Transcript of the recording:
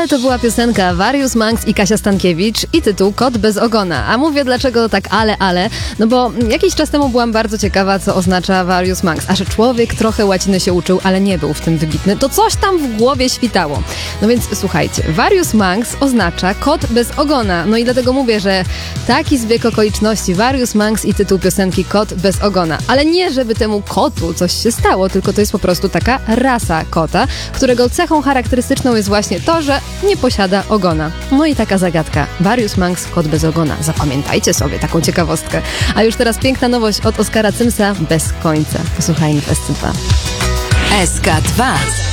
Ale to była piosenka Warius Manx i Kasia Stankiewicz i tytuł Kot bez ogona. A mówię dlaczego tak ale, no bo jakiś czas temu byłam bardzo ciekawa, co oznacza Warius Manx. A że człowiek trochę łaciny się uczył, ale nie był w tym wybitny, to coś tam w głowie świtało. No więc słuchajcie, Warius Manx oznacza kot bez ogona. No i dlatego mówię, że taki zbieg okoliczności, Warius Manx i tytuł piosenki Kot bez ogona. Ale nie, żeby temu kotu coś się stało, tylko to jest po prostu taka rasa kota, którego cechą charakterystyczną jest właśnie to, że nie posiada ogona. No i taka zagadka. Warius Manx, kot bez ogona. Zapamiętajcie sobie taką ciekawostkę. A już teraz piękna nowość od Oskara Cymsa, Bez końca. Posłuchajmy w SC2. SK2